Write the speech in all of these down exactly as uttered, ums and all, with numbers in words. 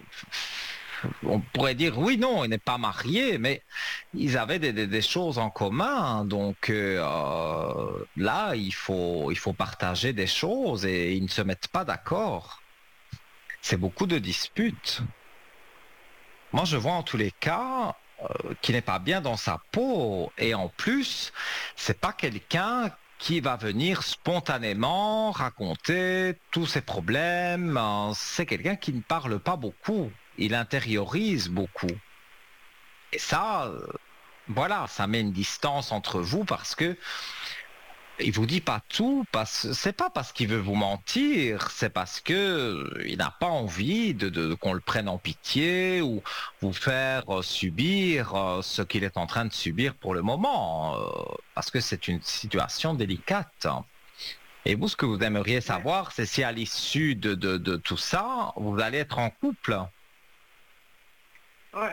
on pourrait dire oui, non, il n'est pas marié, mais ils avaient des, des- des choses en commun. Donc euh, euh, là, il faut, il faut partager des choses et ils ne se mettent pas d'accord. C'est beaucoup de disputes. Moi, je vois en tous les cas euh, qu'il n'est pas bien dans sa peau. Et en plus, c'est pas quelqu'un qui va venir spontanément raconter tous ses problèmes. Euh, C'est quelqu'un qui ne parle pas beaucoup. Il intériorise beaucoup. Et ça, euh, voilà, ça met une distance entre vous parce que il vous dit pas tout, parce c'est pas parce qu'il veut vous mentir, c'est parce que euh, il n'a pas envie de, de- qu'on le prenne en pitié ou vous faire euh, subir euh, ce qu'il est en train de subir pour le moment, euh, parce que c'est une situation délicate. Et vous, ce que vous aimeriez Ouais. savoir, c'est si à l'issue de, de, de tout ça, vous allez être en couple. Ouais.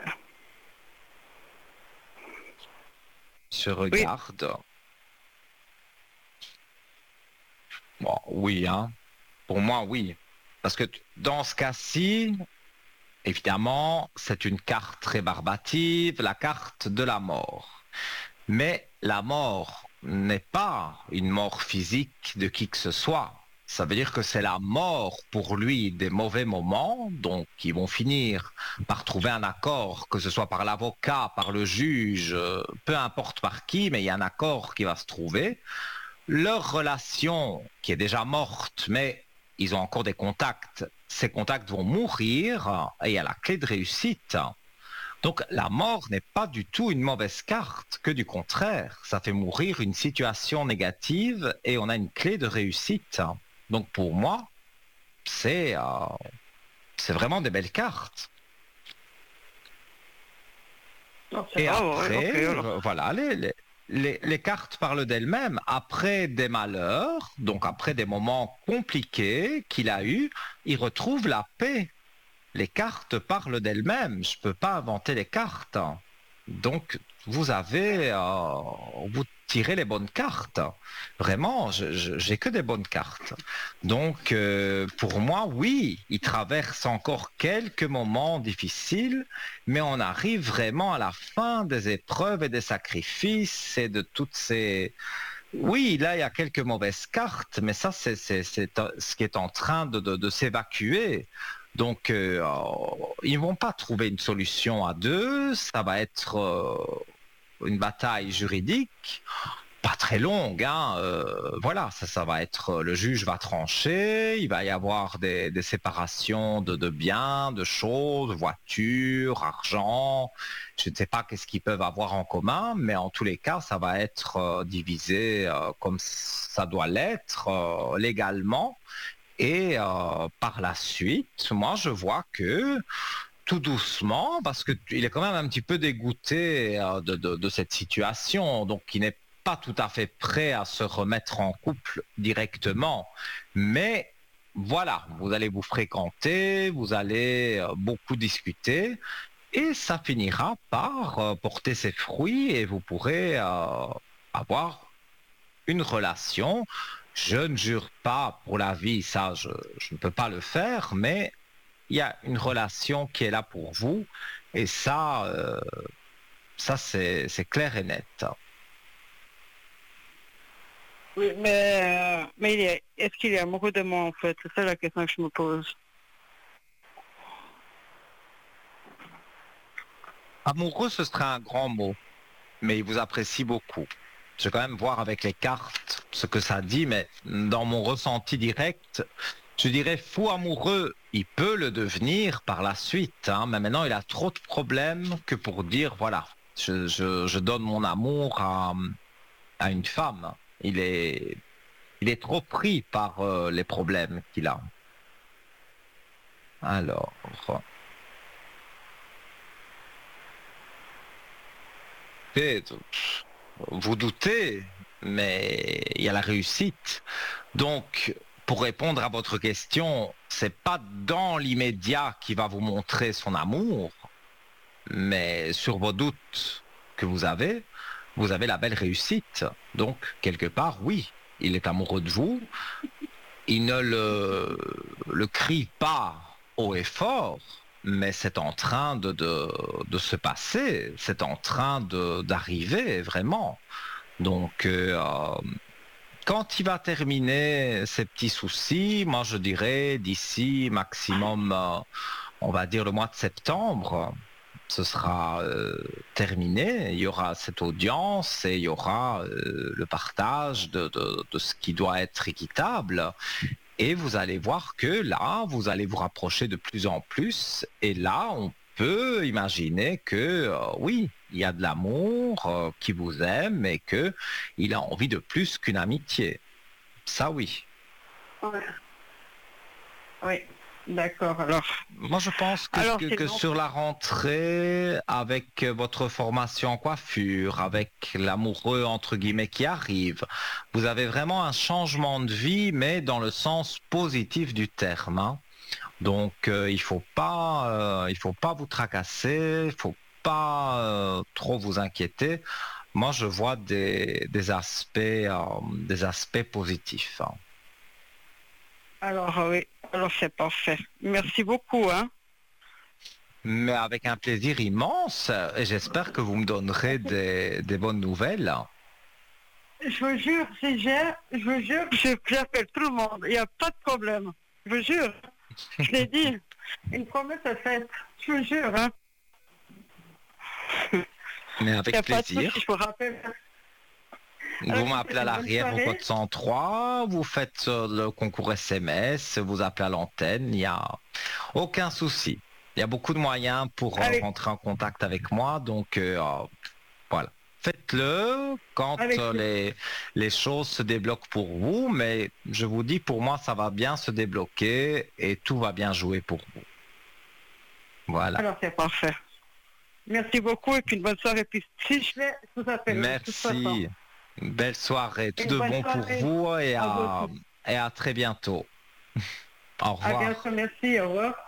Je Oui. regarde. Bon, oui, hein. Pour moi, oui. Parce que t- dans ce cas-ci, évidemment, c'est une carte rébarbative, la carte de la mort. Mais la mort n'est pas une mort physique de qui que ce soit. Ça veut dire que c'est la mort pour lui des mauvais moments, donc qui vont finir par trouver un accord, que ce soit par l'avocat, par le juge, euh, peu importe par qui, mais il y a un accord qui va se trouver. Leur relation, qui est déjà morte, mais ils ont encore des contacts, ces contacts vont mourir et il y a la clé de réussite. Donc la mort n'est pas du tout une mauvaise carte, que du contraire, ça fait mourir une situation négative et on a une clé de réussite. Donc pour moi, c'est euh, c'est vraiment des belles cartes. Non, ça Et va, ouais, ok, après, alors. euh, voilà, les, les, les- les cartes parlent d'elles-mêmes. Après des malheurs, donc après des moments compliqués qu'il a eus, il retrouve la paix. Les cartes parlent d'elles-mêmes. Je ne peux pas inventer les cartes. Donc, vous avez, euh, vous tirez les bonnes cartes. Vraiment, je, je- j'ai que des bonnes cartes. Donc, euh, pour moi, oui, il traverse encore quelques moments difficiles, mais on arrive vraiment à la fin des épreuves et des sacrifices et de toutes ces... Oui, là, il y a quelques mauvaises cartes, mais ça, c'est c'est- c'est, euh, ce qui est en train de, de- de s'évacuer. Donc, euh, oh, ils vont pas trouver une solution à deux. Ça va être euh, une bataille juridique, pas très longue. Hein, euh, voilà, ça, ça va être. euh, Le juge va trancher. Il va y avoir des, des séparations de, de biens, de choses, voitures, argent. Je ne sais pas qu'est-ce qu'ils peuvent avoir en commun, mais en tous les cas, ça va être euh, divisé euh, comme ça doit l'être euh, légalement. Et euh, par la suite, moi, je vois que tout doucement, parce qu'il est quand même un petit peu dégoûté euh, de, de- de cette situation, donc il n'est pas tout à fait prêt à se remettre en couple directement. Mais voilà, vous allez vous fréquenter, vous allez euh, beaucoup discuter, et ça finira par euh, porter ses fruits et vous pourrez euh, avoir une relation. Je ne jure pas pour la vie, ça je, je ne peux pas le faire, mais il y a une relation qui est là pour vous et ça, euh, ça c'est c'est clair et net. Oui, mais, euh, mais il est, est-ce qu'il est amoureux de moi, en fait? C'est ça la question que je me pose. Amoureux, ce serait un grand mot, mais il vous apprécie beaucoup. Je vais quand même voir avec les cartes ce que ça dit, mais dans mon ressenti direct, je dirais fou amoureux, il peut le devenir par la suite, hein, mais maintenant il a trop de problèmes que pour dire voilà, je, je, je donne mon amour à, à une femme. Il est, il est trop pris par euh, les problèmes qu'il a. Alors, peut-être, vous doutez, mais il y a la réussite. Donc, pour répondre à votre question, c'est pas dans l'immédiat qui va vous montrer son amour, mais sur vos doutes que vous avez, vous avez la belle réussite. Donc, quelque part, oui, il est amoureux de vous. Il ne le, le crie pas haut et fort, mais c'est en train de, de, de se passer, c'est en train de, d'arriver vraiment. Donc, euh, quand il va terminer ces petits soucis, moi je dirais d'ici maximum, euh, on va dire le mois de septembre, ce sera euh, terminé. Il y aura cette audience et il y aura euh, le partage de, de, de ce qui doit être équitable. Et vous allez voir que là, vous allez vous rapprocher de plus en plus. Et là, on peut imaginer que euh, oui, il y a de l'amour, euh, qui vous aime et que il a envie de plus qu'une amitié. Ça, oui. Ouais. Oui, d'accord. Alors, Moi, je pense que, alors que, c'est que bon. sur la rentrée, avec votre formation en coiffure, avec l'amoureux, entre guillemets, qui arrive, vous avez vraiment un changement de vie, mais dans le sens positif du terme, hein. Donc, euh, il faut pas, euh, il faut pas vous tracasser, il faut pas euh, trop vous inquiéter. Moi, je vois des, des aspects, euh, des aspects positifs, hein. Alors, euh, oui, alors c'est parfait. Merci beaucoup, hein. Mais avec un plaisir immense, et j'espère que vous me donnerez des, des bonnes nouvelles. Je vous jure, si j'ai, je vous jure, je- j'appelle tout le monde. Il n'y a pas de problème. Je vous jure. Je l'ai dit. Une promesse est faite. Je vous jure, hein. Mais Il n'y avec a pas de souci, plaisir. je vous rappelle. Alors, Vous je vous m'appelez souhaite à une bonne l'arrière au soirée. code cent trois, vous faites euh, le concours S M S, vous appelez à l'antenne, il n'y a aucun souci. Il y a beaucoup de moyens pour euh, Avec, rentrer en contact avec moi, donc euh, voilà. Faites-le quand avec euh, plaisir. les, les choses se débloquent pour vous, mais je vous dis, pour moi, ça va bien se débloquer et tout va bien jouer pour vous. Voilà. Alors, c'est parfait. Merci beaucoup et puis une bonne soirée. Puis, si je fais, je vous appellerai de toute façon. Merci. Belle soirée. Tout Une de bonne bon pour soirée vous et à vous à, aussi. et à très bientôt. Au À bientôt, revoir. merci, au revoir.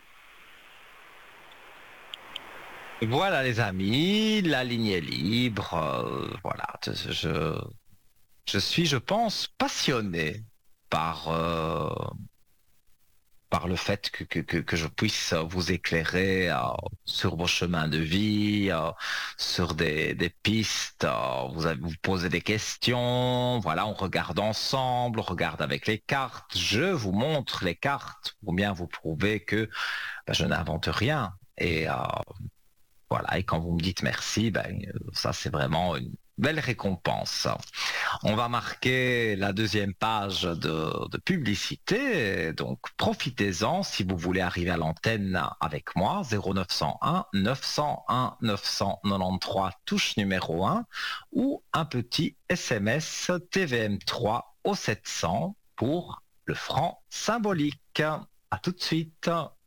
Voilà les amis, la ligne est libre. euh, voilà, je, je, je suis, je pense, passionné par, euh, par le fait que, que, que, que je puisse vous éclairer euh, sur vos chemins de vie, euh, sur des, des pistes, euh, vous, avez- vous posez des questions, voilà, on regarde ensemble, on regarde avec les cartes, je vous montre les cartes pour bien vous prouver que ben, je n'invente rien. Et euh, voilà, et quand vous me dites merci, ben, euh, ça c'est vraiment une belle récompense. On va marquer la deuxième page de, de publicité, donc profitez-en si vous voulez arriver à l'antenne avec moi, zéro neuf cent un neuf cent un neuf cent quatre-vingt-treize, touche numéro un, ou un petit S M S T V M trois au sept cents pour le franc symbolique. À tout de suite.